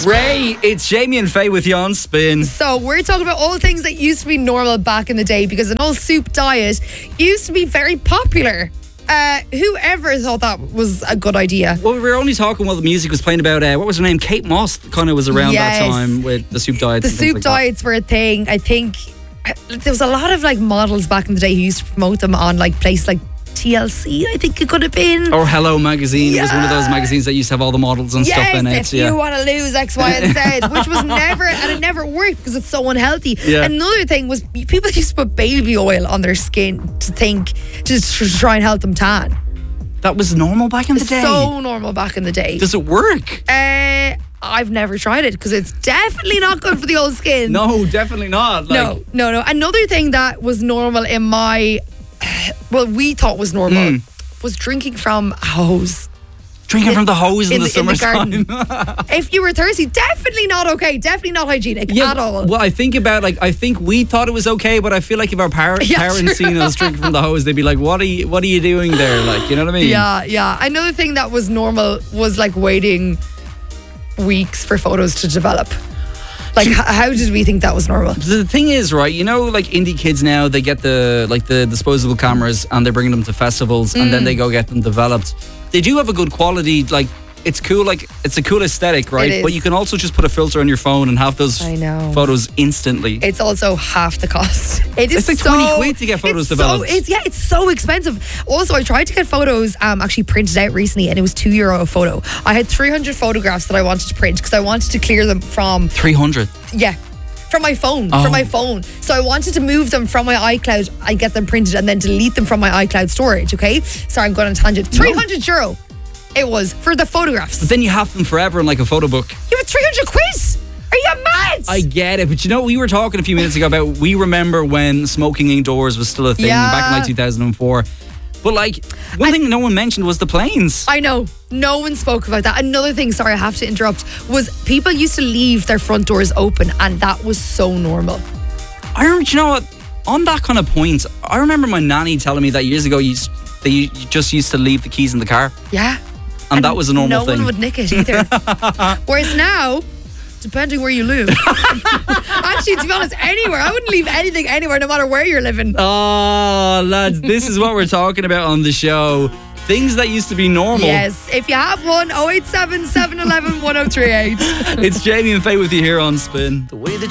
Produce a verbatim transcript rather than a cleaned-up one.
Ray, it's Jamie and Faye with you on Spin. So we're talking about all things that used to be normal back in the day, because an old soup diet used to be very popular. Uh, whoever thought that was a good idea? Well, we were only talking while the music was playing about, uh, what was her name? Kate Moss kind of was around Yes. that time with the soup diets. The and things soup like that. diets were a thing. I think uh, there was a lot of like models back in the day who used to promote them on like places like T L C, I think it could have been. Or Hello Magazine. It was one of those Yeah. magazines that used to have all the models and Yes, stuff in it. if Yeah. you want to lose X, Y, and Z, which was never, and it never worked because it's so unhealthy. Yeah. Another thing was people used to put baby oil on their skin to think, to tr- try and help them tan. That was normal back in the day. So normal back in the day. Does it work? Uh, I've never tried it because it's definitely not good for the old skin. No, definitely not. Like, no, no, no. Another thing that was normal in my, well, we thought was normal, Mm. was drinking from a hose. Drinking In- from the hose in, in the, the- in the summertime. If you were thirsty, definitely not okay. Definitely not hygienic Yeah, at all. well, I think about like I think we thought it was okay, but I feel like if our par- Yeah, parents true. seen us drinking from the hose, they'd be like, "What are you? What are you doing there?" Like, you know what I mean? Yeah, yeah. Another thing that was normal was like waiting weeks for photos to develop. Like, h- how did we think that was normal? The thing is, right, you know, like indie kids now, they get the like the disposable cameras and they're bringing them to festivals and Mm. then they go get them developed. They do have a good quality, like it's cool, like it's a cool aesthetic, right? It is. But you can also just put a filter on your phone and have those I know. photos instantly. It's also half the cost. It is It's like so, twenty quid to get photos it's developed. So, it's, yeah, it's so expensive. Also, I tried to get photos um, actually printed out recently, and it was two euro a photo. I had three hundred photographs that I wanted to print because I wanted to clear them from three hundred. yeah. From my phone, Oh. from my phone. So I wanted to move them from my iCloud and get them printed and then delete them from my iCloud storage, okay? Sorry, I'm going on a tangent. three hundred euro it was for the photographs. But then you have them forever in like a photo book. You have three hundred quid? Are you mad? I get it, but you know, we were talking a few minutes ago about we remember when smoking indoors was still a thing Yeah. back in like two thousand four. But like, one thing no one mentioned was the planes. I know. No one spoke about that. Another thing, sorry, I have to interrupt, was people used to leave their front doors open, and that was so normal. I remember, you know what? On that kind of point, I remember my nanny telling me that years ago you, s- they you just used to leave the keys in the car, Yeah. and, that was a normal no thing. one would nick it either. Whereas now, depending where you live. Actually, to be honest, anywhere. I wouldn't leave anything anywhere, no matter where you're living. Oh, lads, this is what we're talking about on the show. Things that used to be normal. Yes. If you have one, oh eight seven, seven one one, one oh three eight. It's Jamie and Faye with you here on Spin. The way that